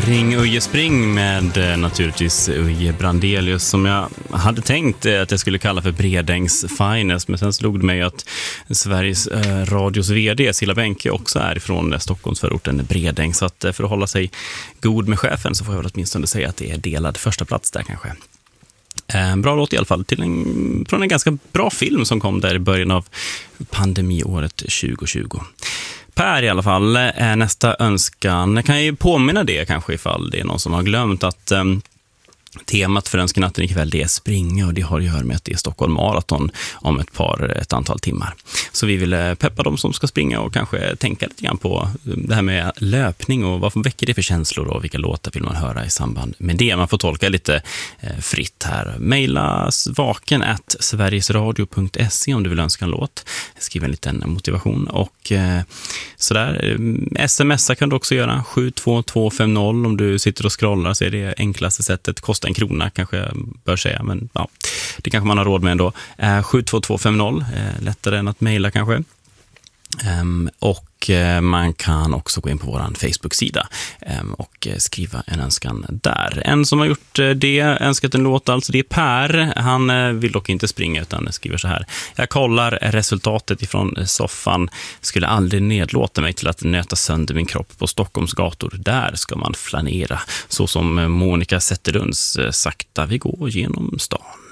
Spring Uje spring med naturligtvis Uje Brandelius som jag hade tänkt att jag skulle kalla för Bredängs finest, men sen slog det mig att Sveriges radios vd Silla Bänke också är ifrån Stockholmsförorten Bredäng, så att för att hålla sig god med chefen så får jag väl åtminstone säga att det är delad första plats där kanske. Bra låt i alla fall från en ganska bra film som kom där i början av pandemiåret 2020. Per i alla fall är nästa önskan. Jag kan ju påminna det kanske ifall det är någon som har glömt att temat för önskenatten ikväll det är springa, och det har att göra med att det är Stockholm Marathon om ett antal timmar. Så vi vill peppa dem som ska springa och kanske tänka lite grann på det här med löpning och vad väcker det för känslor och vilka låtar vill man höra i samband med det. Man får tolka lite fritt här. Maila svaken@sverigesradio.se om du vill önska en låt. Skriv en liten motivation och sådär. Smsa kan du också göra 72250 om du sitter och scrollar, så är det enklaste sättet. Kostar 1 krona kanske jag bör säga, men ja, det kanske man har råd med ändå. 72250, lättare än att mejla kanske. Och man kan också gå in på våran Facebook-sida och skriva en önskan där. En som har gjort det, önskat en låt, alltså det är Per. Han vill dock inte springa utan skriver så här: jag kollar resultatet ifrån soffan, skulle aldrig nedlåta mig till att nöta sönder min kropp på Stockholms gator. Där ska man flanera, så som Monica Zetterlunds Sakta vi går genom stan.